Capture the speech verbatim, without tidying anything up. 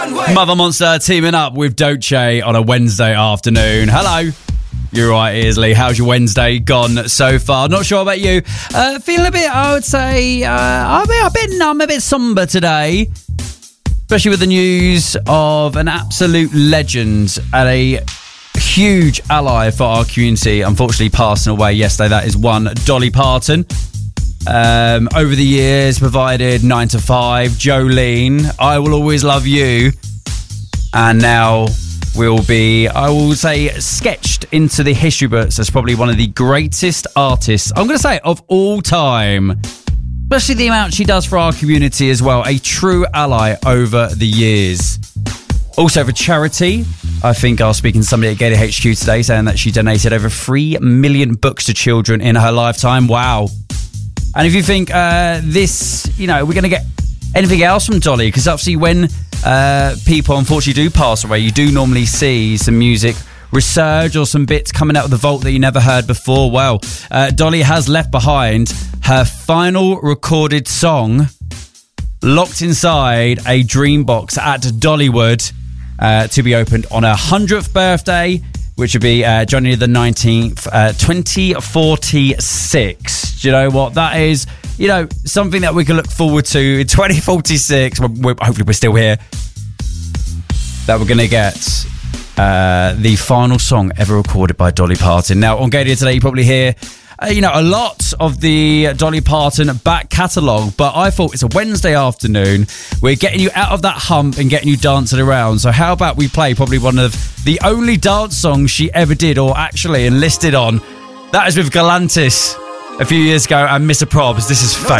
Mother Monster teaming up with Doce on a Wednesday afternoon. Hello. You're right, Easley. How's your Wednesday gone so far? Not sure about you. Uh, feeling a bit, I would say, uh, I'm a bit numb, a bit somber today. Especially with the news of an absolute legend and a huge ally for our community, unfortunately passing away yesterday. That is one Dolly Parton. Um, over the years, provided nine to five, Jolene, I Will Always Love You, and now will be, I will say, sketched into the history books as probably one of the greatest artists, I'm going to say, of all time. Especially the amount she does for our community as well. A true ally over the years. Also for charity, I think I was speaking to somebody at Gator H Q today saying that she donated over three million books to children in her lifetime. Wow. And if you think uh, this, you know, we're going to get anything else from Dolly, because obviously when uh, people unfortunately do pass away, you do normally see some music resurge or some bits coming out of the vault that you never heard before. Well, uh, Dolly has left behind her final recorded song locked inside a dream box at Dollywood uh, to be opened on her hundredth birthday, which would be uh, January the nineteenth, uh, twenty forty-six. Do you know what? That is, you know, something that we can look forward to in twenty forty-six. We're, we're, hopefully we're still here. That we're going to get uh, the final song ever recorded by Dolly Parton. Now, on Gator today, you probably hear, uh, you know, a lot of the Dolly Parton back catalogue, but I thought it's a Wednesday afternoon. We're getting you out of that hump and getting you dancing around. So how about we play probably one of the only dance songs she ever did, or actually enlisted on. That is with Galantis a few years ago and Mister Probs. This is Fate.